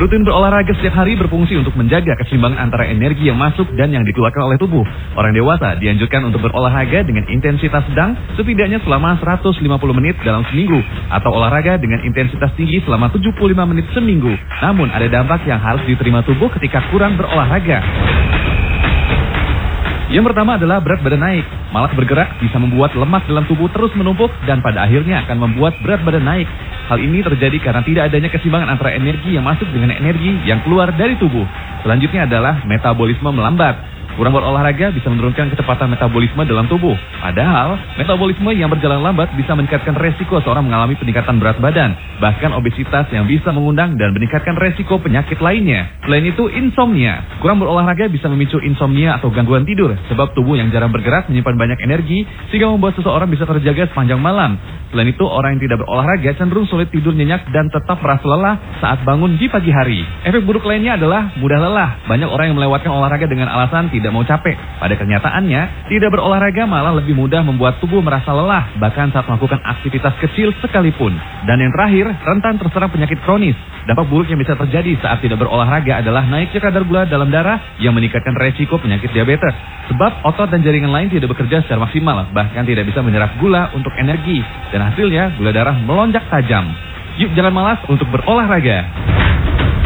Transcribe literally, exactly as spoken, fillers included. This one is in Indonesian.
Rutin berolahraga setiap hari berfungsi untuk menjaga keseimbangan antara energi yang masuk dan yang dikeluarkan oleh tubuh. Orang dewasa dianjurkan untuk berolahraga dengan intensitas sedang setidaknya selama seratus lima puluh menit dalam seminggu atau olahraga dengan intensitas tinggi selama tujuh puluh lima menit seminggu. Namun ada dampak yang harus diterima tubuh ketika kurang berolahraga. Yang pertama adalah berat badan naik. Malas bergerak bisa membuat lemak dalam tubuh terus menumpuk dan pada akhirnya akan membuat berat badan naik. Hal ini terjadi karena tidak adanya keseimbangan antara energi yang masuk dengan energi yang keluar dari tubuh. Selanjutnya adalah metabolisme melambat. Kurang berolahraga bisa menurunkan kecepatan metabolisme dalam tubuh. Padahal, metabolisme yang berjalan lambat bisa meningkatkan resiko seorang mengalami peningkatan berat badan, bahkan obesitas yang bisa mengundang dan meningkatkan resiko penyakit lainnya. Selain itu, insomnia. Kurang berolahraga bisa memicu insomnia atau gangguan tidur, sebab tubuh yang jarang bergerak menyimpan banyak energi, sehingga membuat seseorang bisa terjaga sepanjang malam. Selain itu, orang yang tidak berolahraga cenderung sulit tidur nyenyak dan tetap merasa lelah saat bangun di pagi hari. Efek buruk lainnya adalah mudah lelah. Banyak orang yang melewatkan olahraga dengan alasan tidak mau capek. Pada kenyataannya, tidak berolahraga malah lebih mudah membuat tubuh merasa lelah, bahkan saat melakukan aktivitas kecil sekalipun. Dan yang terakhir, rentan terserang penyakit kronis. Dampak buruk yang bisa terjadi saat tidak berolahraga adalah naiknya kadar gula dalam darah yang meningkatkan resiko penyakit diabetes. Sebab otot dan jaringan lain tidak bekerja secara maksimal, bahkan tidak bisa menyerap gula untuk energi. Dan hasilnya, gula darah melonjak tajam. Yuk jangan malas untuk berolahraga.